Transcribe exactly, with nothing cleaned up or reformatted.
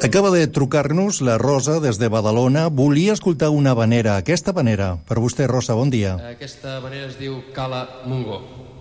Acaba de trucar-nos la Rosa des de Badalona. Volia escoltar una vanera. Aquesta vanera, per vostè, Rosa, bon dia. Aquesta vanera es diu Cala Mungo.